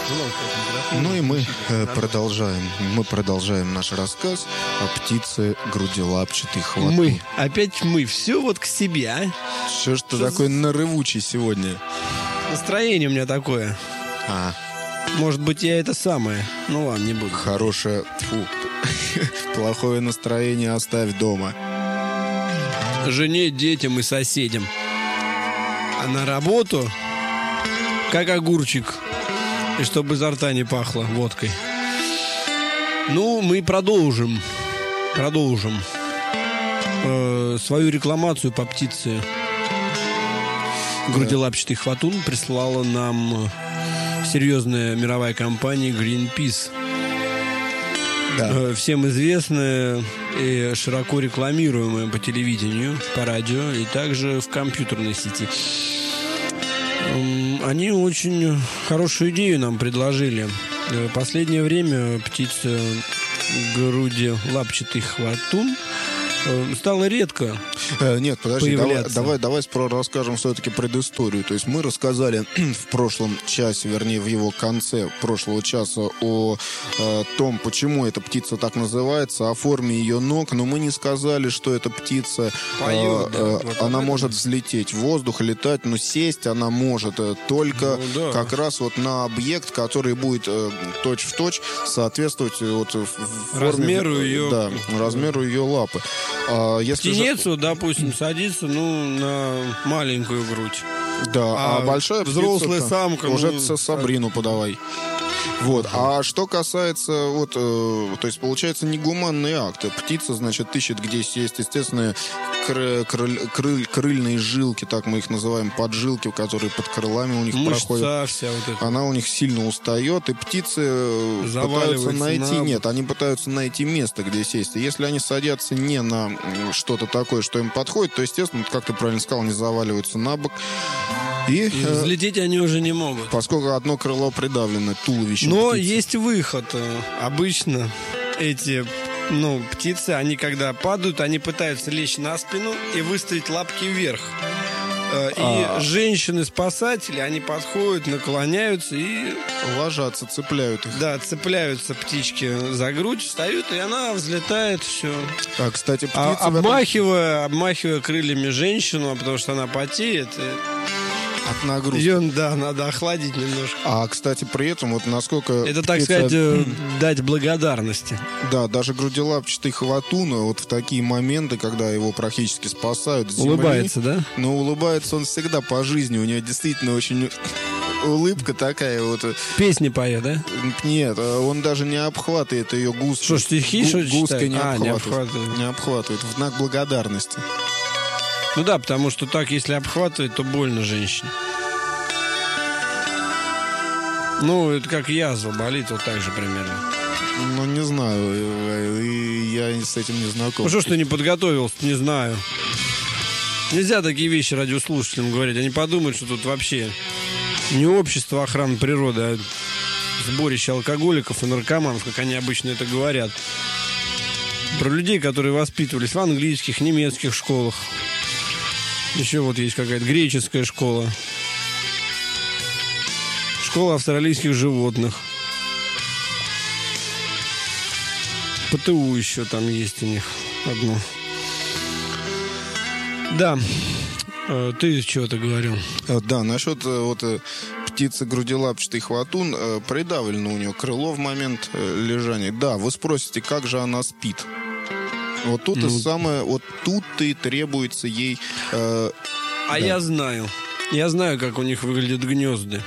Ну и мы продолжаем наш рассказ о птице грудилапчатой хватун. Опять мы. Все вот к себе, а? Что ж ты такой нарывучий сегодня? Настроение у меня такое. Может быть, я это самое. Ну ладно, не буду. Хорошее, плохое настроение оставь дома. Жене, детям и соседям. А на работу как огурчик. И чтобы изо рта не пахло водкой. Ну, мы продолжим свою рекламацию по птице. Грудилапчатый хватун прислала нам серьезная мировая компания Greenpeace. Да. Всем известная и широко рекламируемая по телевидению, по радио и также в компьютерной сети. Они очень хорошую идею нам предложили. В последнее время птица грудилапчатый хватун стало редко. Нет, подожди, давай расскажем все-таки предысторию. То есть мы рассказали в прошлом часе, вернее в его конце прошлого часа о том, почему эта птица так называется, о форме ее ног, но мы не сказали, что эта птица она может взлететь в воздух, летать, но сесть она может только как раз вот на объект, который будет точь-в-точь соответствовать вот размеру ее лапы. Птенецу, допустим, садится на маленькую грудь. Да, а большая взрослая самка уже Сабрину подавай. Вот. А что касается, то есть получается негуманный акт. Птица, значит, ищет, где сесть. Естественно, крыльные жилки, так мы их называем, поджилки, которые под крылами у них проходят. Вся вот эта. Она у них сильно устает, и птицы пытаются они пытаются найти место, где сесть. И если они садятся не на что-то такое, что им подходит, то, естественно, как ты правильно сказал, они заваливаются на бок. И взлететь они уже не могут. Поскольку одно крыло придавлено туловищем. Но птицы. есть выход. Обычно эти птицы, они когда падают, они пытаются лечь на спину и выставить лапки вверх. И женщины-спасатели, они подходят, наклоняются и ложатся, цепляют их. Да, цепляются птички за грудь, встают, и она взлетает, все. Кстати, птица обмахивая крыльями женщину, потому что она потеет. От нагрузки. Ее, надо охладить немножко. Кстати, при этом, насколько... Это, так сказать, дать благодарности. Да, даже грудилапчатый хватун, в такие моменты, когда его практически спасают с земли... Улыбается, да? Но улыбается он всегда по жизни. У него действительно очень... улыбка такая Песни поет, да? Нет, он даже не обхватывает ее густой. Что, стихи, что густой читает? Не обхватывает. В знак благодарности. Ну да, потому что так, если обхватывать, то больно женщине. Это как язва болит, вот так же примерно. Не знаю, я с этим не знаком. Что ж ты не подготовился, не знаю. Нельзя такие вещи радиослушателям говорить. Они подумают, что тут вообще не общество охраны природы, а сборище алкоголиков и наркоманов, как они обычно это говорят. Про людей, которые воспитывались в английских, немецких школах. Еще есть какая-то греческая школа. Школа австралийских животных. ПТУ еще там есть у них одно. Да. Ты чего-то говорил? Да, насчет птицы грудилапчатый хватун. Придавлено у нее крыло в момент лежания. Да, вы спросите, как же она спит? Вот тут тут-то и требуется ей... Я знаю. Я знаю, как у них выглядят гнезда.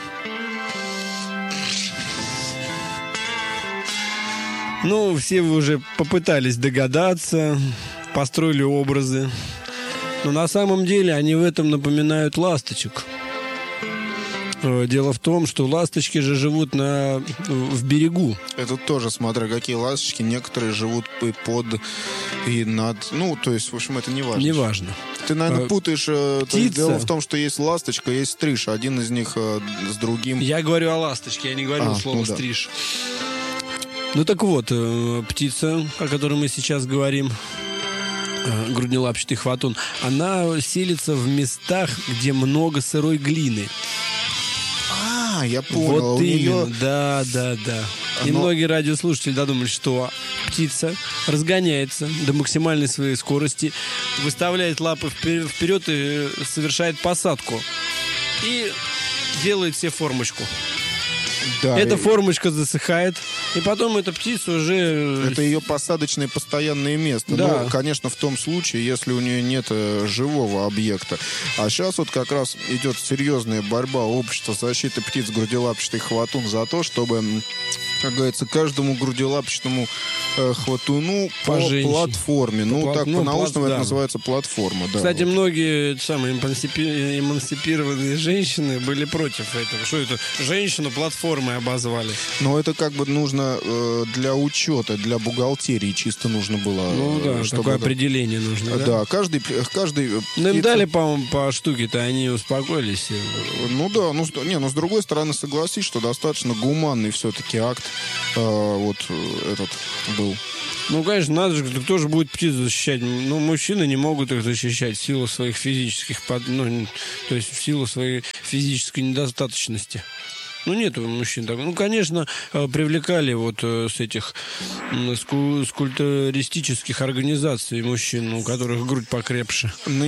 Все вы уже попытались догадаться, построили образы. Но на самом деле они в этом напоминают ласточек. Дело в том, что ласточки же живут в берегу. Это тоже, смотря какие ласточки. Некоторые живут и над... то есть, в общем, это не важно. Не важно. Ты, наверное, путаешь... Дело в том, что есть ласточка, есть стриж. Один из них с другим... Я говорю о ласточке, я не говорю слово стриж. Так вот, птица, о которой мы сейчас говорим, груднолапчатый хватун, она селится в местах, где много сырой глины. Я понял. Вот именно, да. И многие радиослушатели додумались, что птица разгоняется до максимальной своей скорости, выставляет лапы вперед и совершает посадку. И делает себе формочку. Да, эта формочка засыхает, и потом эта птица уже... Это ее посадочное постоянное место. Да. Ну, конечно, в том случае, если у нее нет живого объекта. А сейчас вот как раз идет серьезная борьба общества защиты птиц грудилапчатый хватун за то, чтобы, как говорится, каждому грудилапчатому хватуну по платформе. По-научному это называется платформа. Да, кстати, многие самые эмансипированные женщины были против этого. Что это? Женщину платформой обозвали. Но это как бы нужно для учета, для бухгалтерии чисто нужно было. Ну да, чтобы такое определение нужно. Да, каждый ну им дали, по-моему, по штуке-то, они успокоились. Ну да, с другой стороны, согласись, что достаточно гуманный все-таки акт вот этот был. Ну, конечно, надо же, кто же будет птиц защищать? Ну, мужчины не могут их защищать в силу своих физических, то есть в силу своей физической недостаточности. Ну, нет у мужчин так. Ну, конечно, привлекали вот с этих скульптуристических организаций мужчин, у которых грудь покрепше.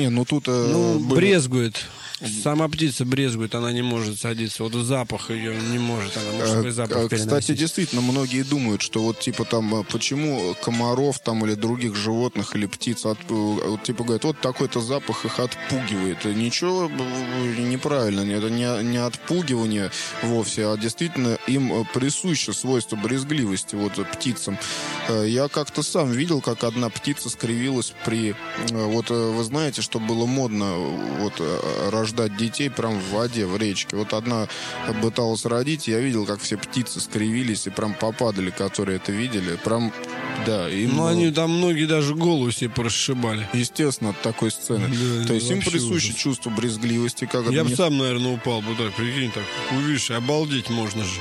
Брезгует. Сама птица брезгует, она не может садиться. Вот запах ее не может, она мужской запах переносить. Кстати, действительно, многие думают, что вот типа там, почему комаров там или других животных или птиц, типа говорят, вот такой-то запах их отпугивает. Ничего неправильно, это не отпугивание вовсе, а действительно им присуще свойство брезгливости вот птицам. Я как-то сам видел, как одна птица скривилась при... Вот вы знаете, что было модно вот рождать детей прям в воде, в речке. Вот одна пыталась родить, я видел, как все птицы скривились и прям попадали, которые это видели. Прям, да. Они там многие даже голову себе порасшибали. Естественно, от такой сцены. Да, то есть им присуще чувство брезгливости. Я бы сам, наверное, упал бы так, прикинь, так, увидишь, обалдеть можно же.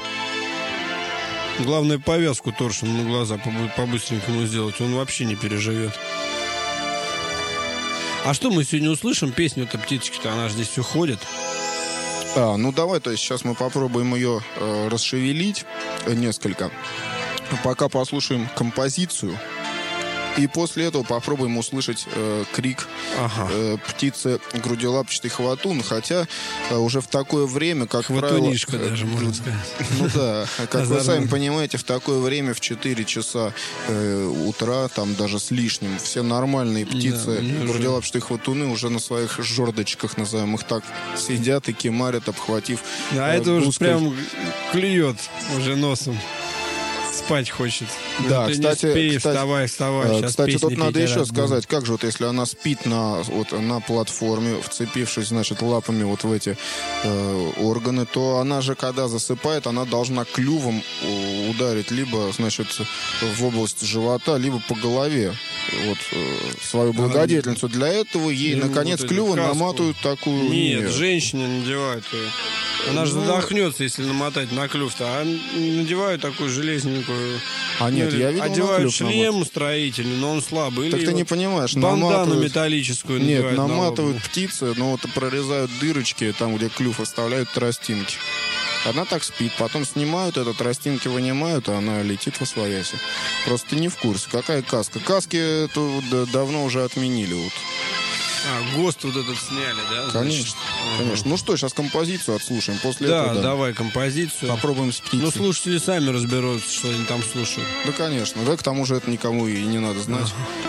Главное, повязку торшем на глаза по-быстренькому сделать, он вообще не переживет. А что мы сегодня услышим? Песню-то птички-то, она же здесь все ходит. Давай, то есть сейчас мы попробуем ее расшевелить несколько. Пока послушаем композицию. И после этого попробуем услышать крик птицы грудилапчатый хватун. Хотя уже в такое время, как хватунишка правило... даже, можно сказать. Ну да, как вы сами понимаете, в такое время, в 4 часа утра, там даже с лишним, все нормальные птицы, грудилапчатые хватуны уже на своих жердочках, назовем их так, сидят и кемарят, обхватив это уже прям клюет уже носом. Спать хочет. Да, кстати, вставай. Кстати, тут надо еще сказать, как же вот если она спит на платформе, вцепившись, значит, лапами вот в эти органы, то она же, когда засыпает, она должна клювом ударить либо, значит, в область живота, либо по голове вот свою благодетельницу. Для этого ей, наконец, клювом наматывают такую... Нет, женщине надевают ее. Она же задохнется, если намотать на клюв-то. А надевают такую железненькую... Нет, я видел одевают шлем строительный, но он слабый. Так ты не понимаешь, бандану металлическую надевают. Нет, наматывают птицы, но вот прорезают дырочки, там, где клюв, оставляют тростинки. Она так спит, потом снимают это, тростинки вынимают, а она летит восвояси. Просто ты не в курсе. Какая каска? Каски давно уже отменили. Вот. ГОСТ вот этот сняли, да? Конечно. Ну что, сейчас композицию отслушаем. После этого, давай композицию. Попробуем с птицей. Ну, слушатели сами разберутся, что они там слушают. Да, конечно. Да, к тому же это никому и не надо знать.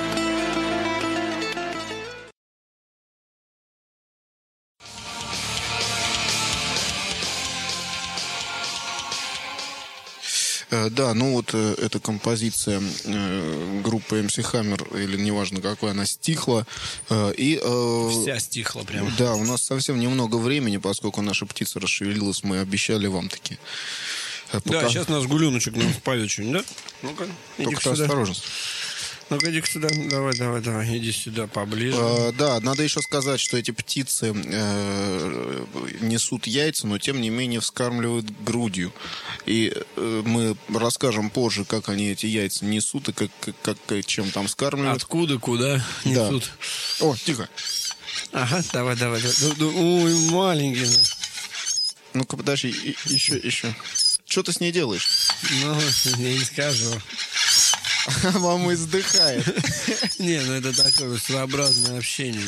Да, эта композиция группы MC Hammer, или неважно какой, она стихла. Вся стихла прям. Да, у нас совсем немного времени, поскольку наша птица расшевелилась, мы обещали вам таки. Да, сейчас нас гулюночек нам спалит что-нибудь, да? Ну-ка, только осторожно. Ну-ка, иди сюда. Давай, иди сюда поближе. Да, надо еще сказать, что эти птицы несут яйца, но тем не менее вскармливают грудью. И мы расскажем позже, как они эти яйца несут и чем там вскармливают. Откуда, куда несут. Да. О, тихо. Ага, давай. Ой, маленький. Ну-ка, подожди, еще. Что ты с ней делаешь? Ну, я не скажу. Мама издыхает. Не, ну это такое своеобразное общение.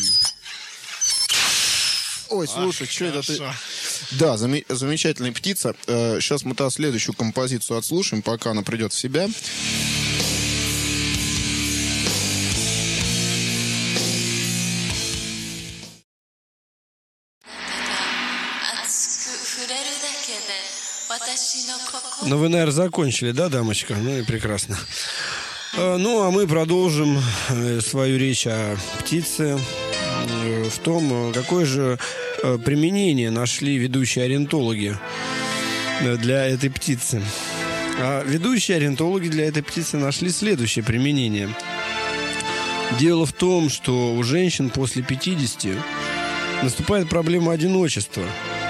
Ой, слушай, что это ты... Да, замечательная птица. Сейчас мы следующую композицию отслушаем, пока она придет в себя. Ну, вы, наверное, закончили, да, дамочка? Ну и прекрасно. Ну, а мы продолжим свою речь о птице, в том, какое же применение нашли ведущие ориентологи для этой птицы. А ведущие ориентологи для этой птицы нашли следующее применение. Дело в том, что у женщин после 50 наступает проблема одиночества.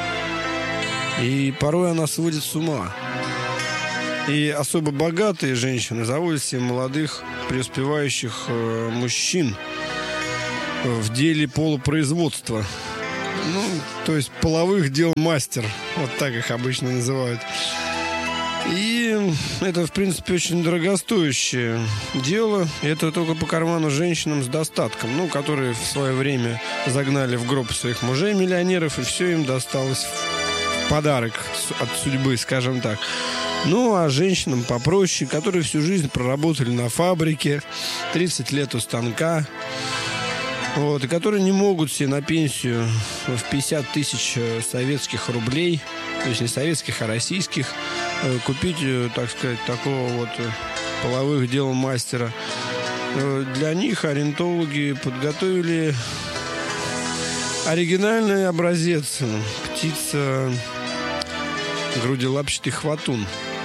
И порой она сводит с ума. И особо богатые женщины заводят себе молодых, преуспевающих мужчин в деле полупроизводства. Ну, то есть половых дел мастер. Вот так их обычно называют. И это, в принципе, очень дорогостоящее дело. Это только по карману женщинам с достатком, ну, которые в свое время загнали в гроб своих мужей-миллионеров, и все им досталось в подарок от судьбы, скажем так. Ну, а женщинам попроще, которые всю жизнь проработали на фабрике, 30 лет у станка, вот, и которые не могут себе на пенсию в 50 тысяч советских рублей, то есть не советских, а российских, купить, так сказать, такого вот половых дел мастера. Для них ориентологи подготовили оригинальный образец. Птица грудилапчатый хватун.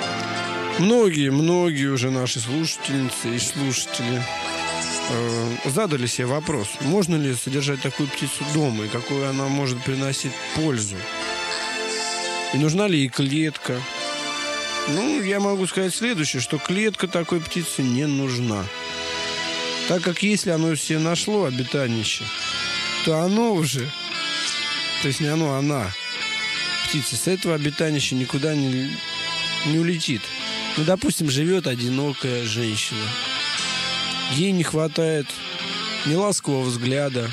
Многие уже наши слушательницы и слушатели задали себе вопрос, можно ли содержать такую птицу дома, и какую она может приносить пользу. И нужна ли ей клетка. Ну, я могу сказать следующее, что клетка такой птицы не нужна. Так как если оно себе нашло обиталище, то оно уже, то есть не оно, она, птица, с этого обиталища никуда не улетит. Ну, допустим, живет одинокая женщина. Ей не хватает ни ласкового взгляда,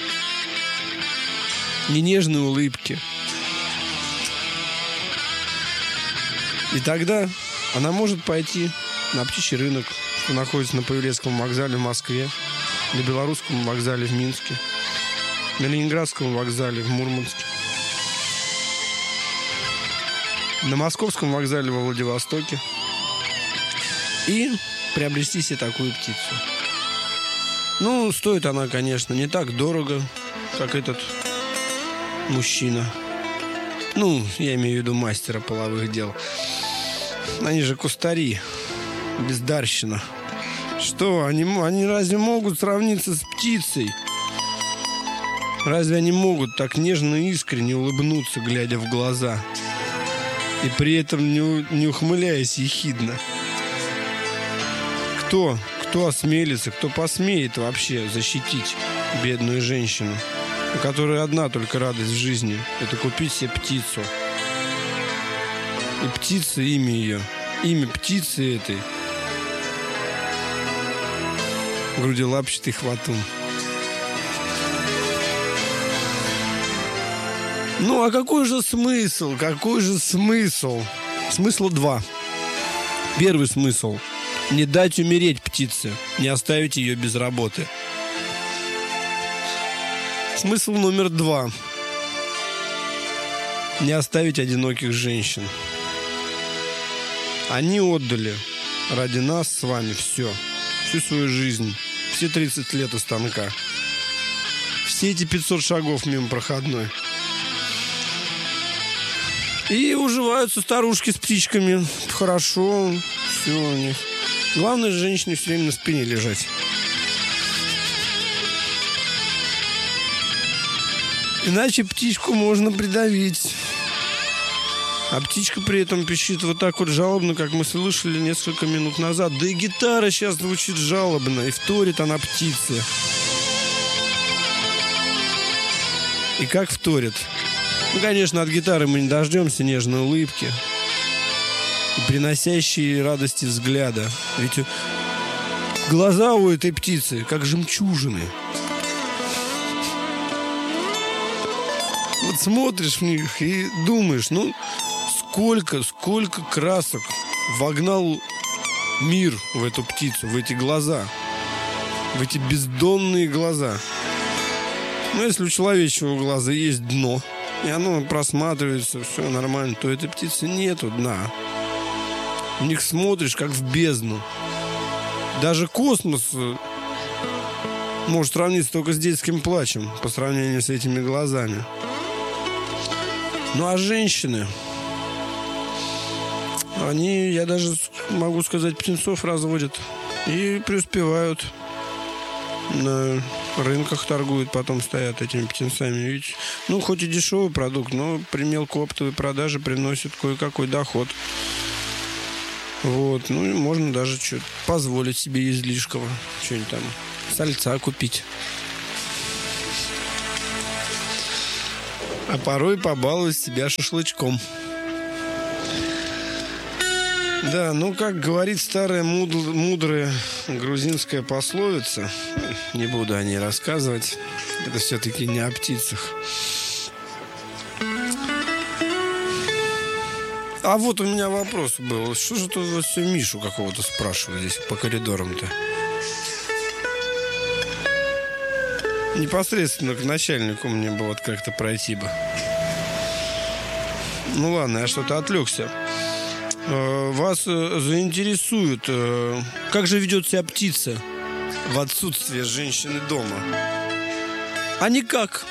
ни нежной улыбки. И тогда она может пойти на птичий рынок, что находится на Павелецком вокзале в Москве, на Белорусском вокзале в Минске, на Ленинградском вокзале в Мурманске, на Московском вокзале во Владивостоке и приобрести себе такую птицу. Ну, стоит она, конечно, не так дорого, как этот мужчина. Ну, я имею в виду мастера половых дел. Они же кустари, бездарщина. Что, они разве могут сравниться с птицей? Разве они могут так нежно и искренне улыбнуться, глядя в глаза, и при этом не ухмыляясь ехидно? Кто осмелится, кто посмеет вообще защитить бедную женщину, у которой одна только радость в жизни — это купить себе птицу? И птица, имя птицы этой — грудилапчатый хватун. Ну, а какой же смысл? Смысла два. Первый смысл — не дать умереть птице, не оставить ее без работы. Смысл номер два — не оставить одиноких женщин. Они отдали ради нас с вами всю свою жизнь, все 30 лет у станка, все эти 500 шагов мимо проходной. И уживаются старушки с птичками. Хорошо, все у них. Главное, женщине все время на спине лежать. Иначе птичку можно придавить. А птичка при этом пищит вот так вот жалобно, как мы слышали несколько минут назад. Да и гитара сейчас звучит жалобно, и вторит она птице. И как вторит? Ну, конечно, от гитары мы не дождемся нежной улыбки, приносящей радости взгляда. Ведь глаза у этой птицы как жемчужины. Вот смотришь в них и думаешь, ну, сколько красок вогнал мир в эту птицу, в эти глаза, в эти бездонные глаза. Но если у человеческого глаза есть дно, и оно просматривается, все нормально, то у этой птицы нету дна. В них смотришь, как в бездну. Даже космос может сравниться только с детским плачем по сравнению с этими глазами. Ну а женщины, они, я даже могу сказать, птенцов разводят и преуспевают. На рынках торгуют, потом стоят этими птенцами. Ведь, ну, хоть и дешевый продукт, но при мелкооптовой продаже приносит кое-какой доход. Вот, ну и можно даже что-то позволить себе излишкого. Что-нибудь там, сальца купить. А порой побаловать себя шашлычком. Да, ну, как говорит старая мудрая грузинская пословица, не буду о ней рассказывать, это все-таки не о птицах. А вот у меня вопрос был, что же тут вот все Мишу какого-то спрашивают здесь по коридорам-то? Непосредственно к начальнику мне бы вот как-то пройти бы. Ну ладно, я что-то отвлекся. Вас заинтересует, как же ведет себя птица в отсутствие женщины дома? А никак.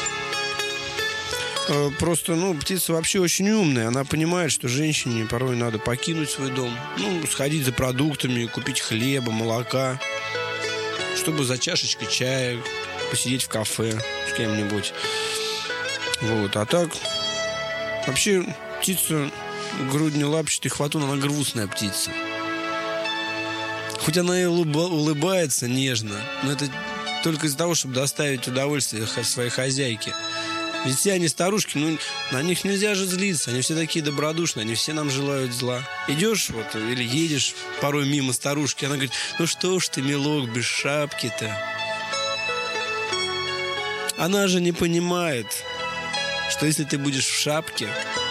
Просто, ну, птица вообще очень умная. Она понимает, что женщине порой надо покинуть свой дом. Ну, сходить за продуктами, купить хлеба, молока, чтобы за чашечкой чая посидеть в кафе с кем-нибудь. Вот, а так вообще птица груднелапчатый хватун, она грустная птица. Хоть она и улыбается нежно, но это только из-за того, чтобы доставить удовольствие своей хозяйке. Ведь все они старушки, ну, на них нельзя же злиться. Они все такие добродушные, они все нам желают зла. Идешь вот или едешь порой мимо старушки, она говорит: ну что ж ты, милок, без шапки-то? Она же не понимает, что если ты будешь в шапке,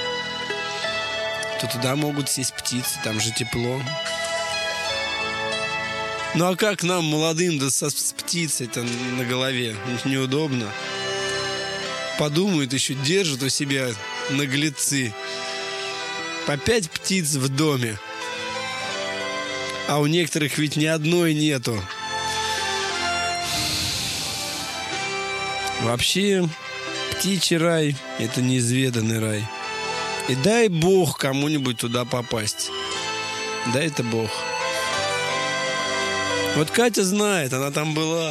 то туда могут сесть птицы, там же тепло. Ну а как нам, молодым, да с птицей-то на голове? Неудобно. Подумают, еще держат у себя наглецы. По 5 птиц в доме. А у некоторых ведь ни одной нету. Вообще, птичий рай — это неизведанный рай. И дай Бог кому-нибудь туда попасть. Дай-то Бог. Вот Катя знает, она там была.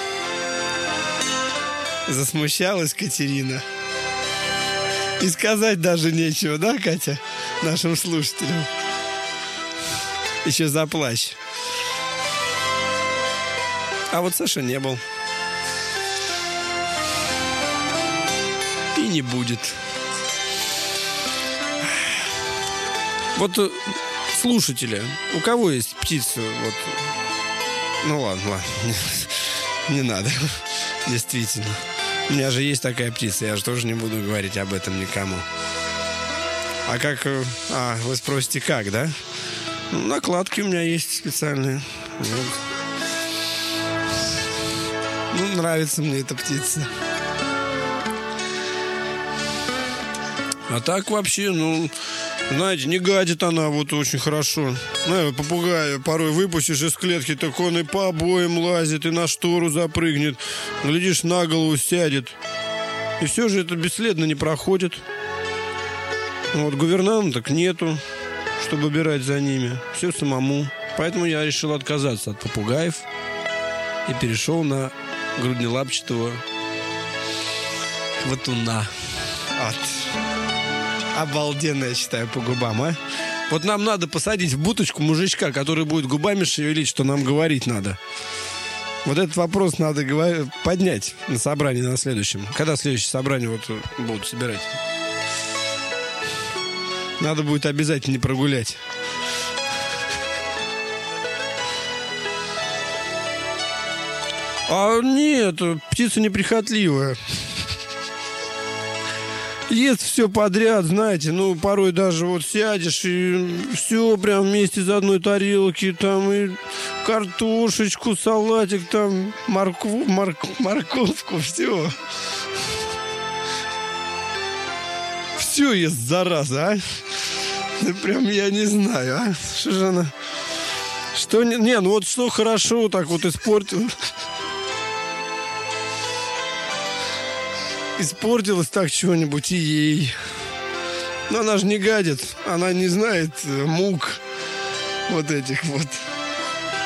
Засмущалась Катерина. И сказать даже нечего, да, Катя, нашим слушателям? Еще заплачь. А вот Саша не был. И не будет. Вот слушатели, у кого есть птица, вот... Ну ладно, не надо, действительно. У меня же есть такая птица, я же тоже не буду говорить об этом никому. А как... вы спросите, как, да? Ну, накладки у меня есть специальные. Ну, нравится мне эта птица. А так вообще, ну... Знаете, не гадит она вот очень хорошо. Ну, попугая порой выпустишь из клетки, так он и по обоям лазит, и на штору запрыгнет. Глядишь, на голову сядет. И все же это бесследно не проходит. Вот гувернанток нету, чтобы убирать за ними. Все самому. Поэтому я решил отказаться от попугаев и перешел на груднелапчатого хватуна. Обалденно, я считаю, по губам, а? Вот нам надо посадить в будочку мужичка, который будет губами шевелить, что нам говорить надо. Вот этот вопрос надо поднять на собрании на следующем. Когда следующее собрание вот будут собирать? Надо будет обязательно не прогулять. А нет, птица неприхотливая. Ест все подряд, знаете, ну, порой даже вот сядешь и все прям вместе из одной тарелки, там и картошечку, салатик, там морковку, все. Все ест, зараза, а? Прям я не знаю, а? Что же она... Что... Не, ну вот что хорошо так вот испортил... Испортилось так чего-нибудь и ей. Но она же не гадит. Она не знает мук вот этих вот.